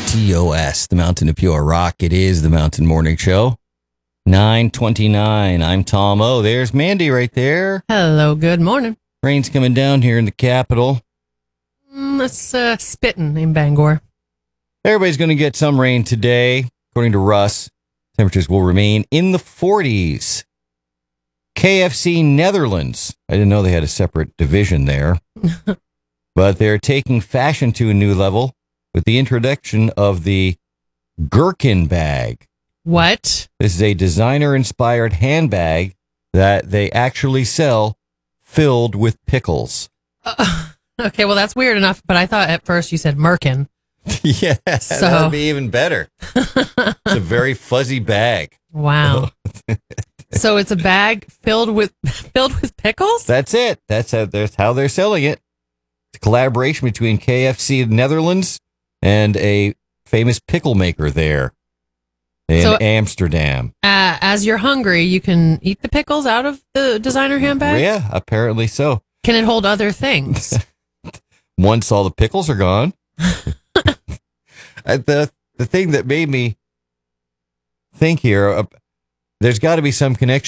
TOS, the Mountain of Pure Rock. It is the Mountain Morning Show. 9:29. I'm Tom O. There's Mandy right there. Hello, good morning. Rain's coming down here in the capital. It's spitting in Bangor. Everybody's going to get some rain today. According to Russ, temperatures will remain in the 40s. KFC Netherlands. I didn't know they had a separate division there. But they're taking fashion to a new level with the introduction of the Gherkin bag. What? This is a designer-inspired handbag that they actually sell filled with pickles. Okay, well, that's weird enough, but I thought at first you said merkin. Yeah, that would be even better. It's a very fuzzy bag. Wow. So it's a bag filled with pickles? That's it. That's how they're selling it. It's a collaboration between KFC Netherlands and a famous pickle maker there in Amsterdam. As you're hungry, you can eat the pickles out of the designer handbag? Yeah, apparently so. Can it hold other things? Once all the pickles are gone. The thing that made me think here, there's got to be some connection